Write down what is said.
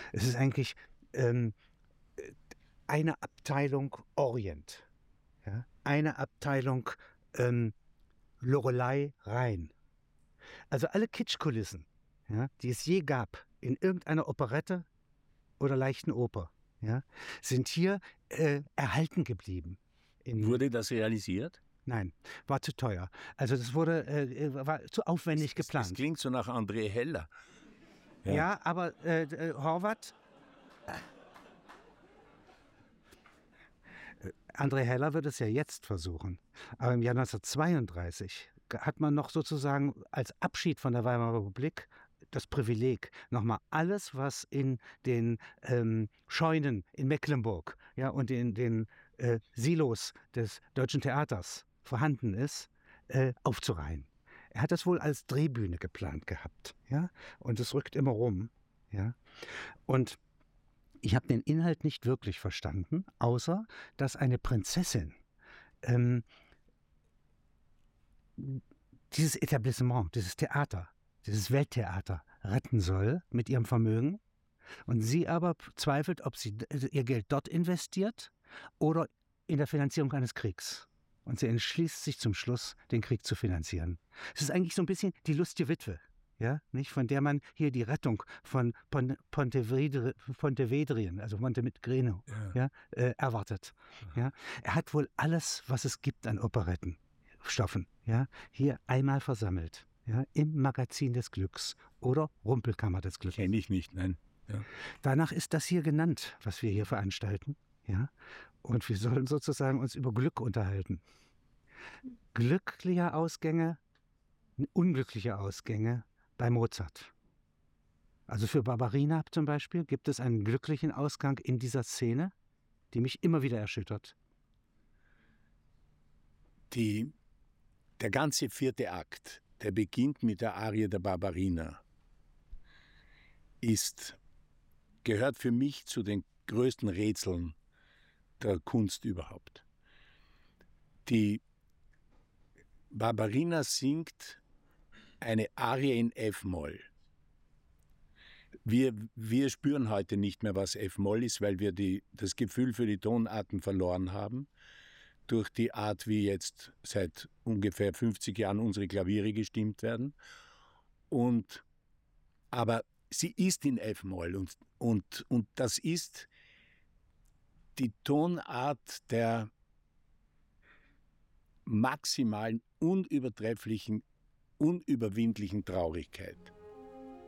Es ist eigentlich ähm, eine Abteilung Orient, ja? Eine Abteilung Loreley Rhein. Also alle Kitschkulissen, ja, die es je gab in irgendeiner Operette oder leichten Oper, ja, sind hier erhalten geblieben. Wurde das realisiert? Nein, war zu teuer. Also das war zu aufwendig Das geplant. klingt so nach André Heller. Ja, aber Horvath, André Heller wird es ja jetzt versuchen. Aber im Jahr 1932 hat man noch sozusagen als Abschied von der Weimarer Republik das Privileg, nochmal alles, was in den Scheunen in Mecklenburg, ja, und in den Silos des Deutschen Theaters vorhanden ist, aufzureihen. Er hat das wohl als Drehbühne geplant gehabt, ja, und es rückt immer rum, ja. Und ich habe den Inhalt nicht wirklich verstanden, außer dass eine Prinzessin ähm, dieses Etablissement, dieses Theater, dieses Welttheater retten soll mit ihrem Vermögen. Und sie aber zweifelt, ob sie ihr Geld dort investiert oder in der Finanzierung eines Kriegs. Und sie entschließt sich zum Schluss, den Krieg zu finanzieren. Es ist eigentlich so ein bisschen die lustige Witwe, ja, nicht, von der man hier die Rettung von Pontevedrien, also Montenegrino, ja, erwartet. Ja. Er hat wohl alles, was es gibt an Operettenstoffen, ja, hier einmal versammelt, ja, im Magazin des Glücks oder Rumpelkammer des Glücks. Kenne ich nicht, nein. Ja. Danach ist das hier genannt, was wir hier veranstalten, ja, und wir sollen sozusagen uns über Glück unterhalten. Glückliche Ausgänge, unglückliche Ausgänge bei Mozart. Also für Barberina zum Beispiel gibt es einen glücklichen Ausgang in dieser Szene, die mich immer wieder erschüttert. Der ganze 4. Akt, der beginnt mit der Arie der Barberina, gehört für mich zu den größten Rätseln der Kunst überhaupt. Die Barberina singt eine Arie in F-Moll. Wir spüren heute nicht mehr, was F-Moll ist, weil wir das Gefühl für die Tonarten verloren haben, durch die Art, wie jetzt seit ungefähr 50 Jahren unsere Klaviere gestimmt werden. Aber sie ist in F-Moll und das ist die Tonart der maximalen, unübertrefflichen, unüberwindlichen Traurigkeit.